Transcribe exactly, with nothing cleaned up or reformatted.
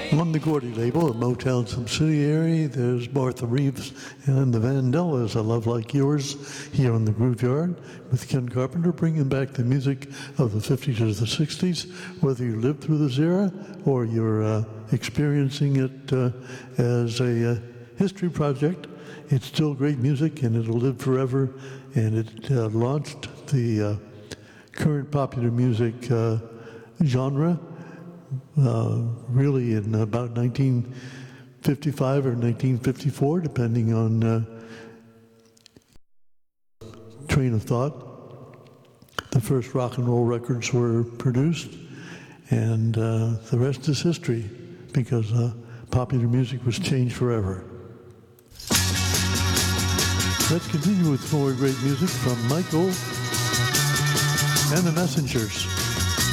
On the Gordy label, a Motown subsidiary, there's Martha Reeves and the Vandellas, A Love Like Yours, here on the Grooveyard, with Ken Carpenter bringing back the music of the fifties to the sixties, whether you lived through this era or you're uh, experiencing it uh, as a uh, history project. It's still great music, and it'll live forever, and it uh, launched the uh, current popular music uh, genre Uh, really in about nineteen fifty-five or nineteen fifty-four, depending on uh, train of thought. The first rock and roll records were produced, and uh, the rest is history, because uh, popular music was changed forever. Let's continue with more great music from Michael and the Messengers.